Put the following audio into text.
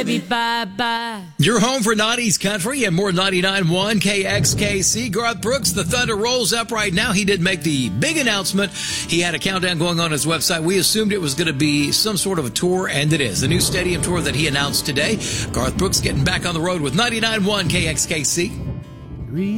baby, bye-bye. You're home for 90s country and more 99.1 KXKC. Garth Brooks, the Thunder rolls up right now. He did make the big announcement. He had a countdown going on his website. We assumed it was going to be some sort of a tour, and it is. The new stadium tour that he announced today. Garth Brooks getting back on the road with 99.1 KXKC.